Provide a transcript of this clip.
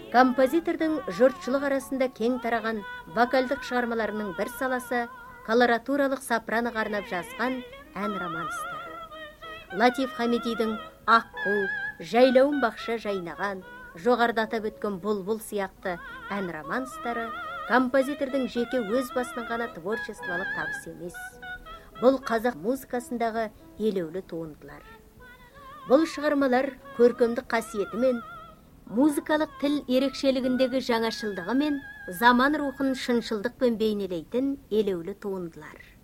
Композитордың жұртшылық арасында кең тараған вокалдық шығармаларының бір саласы колоратуралық сопраноға арнап жазған ән-романстары. Латиф Хамидидің «Аққу», «Жайлауын бақша жайнаған», жоғарыда атап өткен «Бұлбұл» сияқты ән-романстары композитордың жеке өз басының ғана творчестволық табысы емес. Бұл қазақ музыкасындағы елеулі туындылар. Бұл шығармалар көркемдік қасиеті мен музыкалық тіл ерекшелігіндегі жаңашылдығы мен заман рухын шыншылдықпен бейнелейтін елеулі туындылар.